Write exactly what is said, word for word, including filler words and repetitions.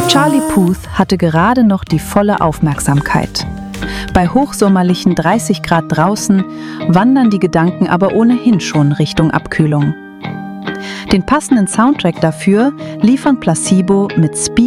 Charlie Puth hatte gerade noch die volle Aufmerksamkeit. Bei hochsommerlichen dreißig Grad draußen wandern die Gedanken aber ohnehin schon Richtung Abkühlung. Den passenden Soundtrack dafür liefern Placebo mit Speak